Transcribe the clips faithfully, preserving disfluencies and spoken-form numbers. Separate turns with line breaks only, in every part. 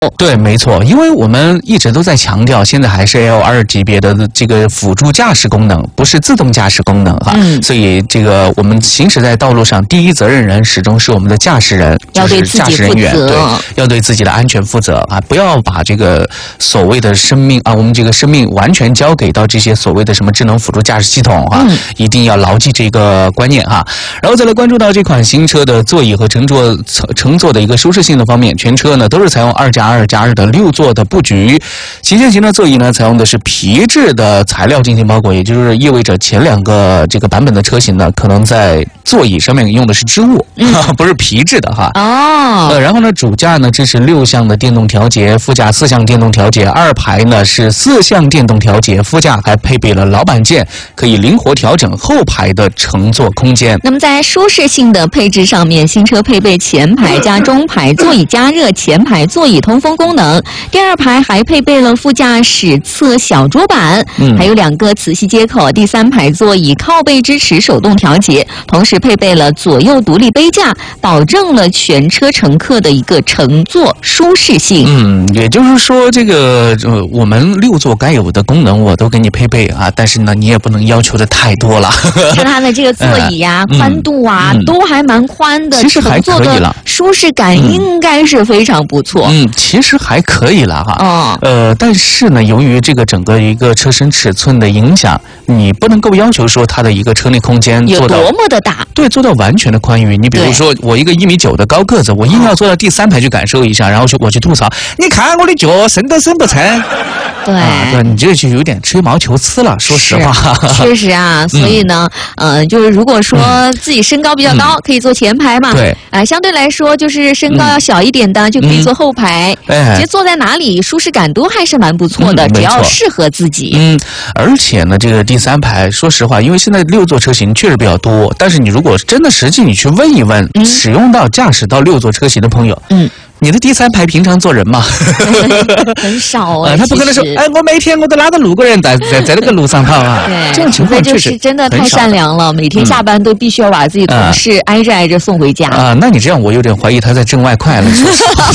对，没错，因为我们一直都在强调，现在还是 L 二 级别的这个辅助驾驶功能，不是自动驾驶功能哈。嗯。所以这个我们行驶在道路上，第一责任人始终是我们的驾驶人，
要对自己负责，
对，要对自己的安全负责啊！不要把这个所谓的生命啊，我们这个生命完全交给到这些所谓的什么智能辅助驾驶系统啊，嗯、一定要牢记这个观念哈。然后再来关注到这款新车的座椅和乘坐乘坐的一个舒适性的方面，全车呢都是采用二加二加二的六座的布局，旗舰型的座椅呢采用的是皮质的材料进行包裹，也就是意味着前两个这个版本的车型呢，可能在座椅上面用的是织物，嗯、不是皮质的哈。哦。呃，然后呢，主驾呢支持六项的电动调节，副驾四项电动调节，二排呢是四项电动调节，副驾还配备了老板键，可以灵活调整后排的乘坐空间。
那么在舒适性的配置上面，新车配备前排加中排座椅加热，前排座椅通风功能，第二排还配备了副驾驶侧小桌板，嗯、还有两个磁吸接口，第三排座椅靠背支持手动调节，同时配备了左右独立杯架，保证了全车乘客的一个乘坐舒适性。
嗯，也就是说，这个呃，我们六座该有的功能我都给你配备啊，但是呢，你也不能要求的太多了。
看它的这个座椅呀、啊、嗯、宽度啊，嗯、都还蛮宽的，
其实还可以了，
舒适感应该是非常不错。
嗯，其实还可以了哈。哦，呃，但是呢，由于这个整个一个车身尺寸的影响，你不能够要求说它的一个车内空间做到
有多么的大，
对，做到完全的宽裕。你比如说，我一个一米九的高个子，我硬要坐到第三排去感受一下，然后去我去吐槽，你看我的脚伸都伸不成。
对、
啊，对，你这就有点吹毛求疵了，说实话。
确实啊，所以呢，嗯、呃，就是如果说自己身高比较高，嗯、可以坐前排嘛。对。啊、呃，相对来说，就是身高要小一点的，嗯、就可以坐后排。哎、嗯，其实坐在哪里舒适感都还是蛮不错的，嗯、只要适合自己。
嗯，而且呢，这个第三排，说实话，因为现在六座车型确实比较多，但是你如果真的实际你去问一问，嗯、使用到驾驶到六座车型的朋友，嗯。你的第三排平常坐人吗？
很少啊、
呃，他不可能说，哎，我每天我都拉着六个人在在在那个路上跑啊。
对，
这种情况确实
就是真的太善良了，每天下班都必须要把自己同事挨着挨着送回家。
啊、呃，那你这样我有点怀疑他在挣外快了。说实话。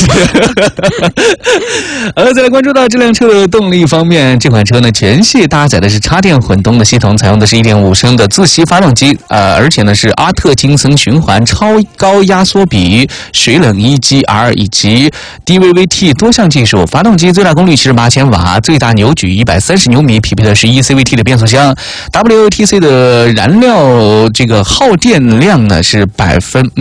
呃，再来关注到这辆车的动力方面，这款车呢全系搭载的是插电混动的系统，采用的是 一点五 升的自吸发动机，呃，而且呢是阿特金森循环超高压缩比水冷 E G R 以及及 D V V T 多项技术，发动机最大功率七十八千瓦，最大扭矩一百三十牛米，匹配的是 E C V T 的变速箱。W L T C 的燃料这个耗电量呢是百分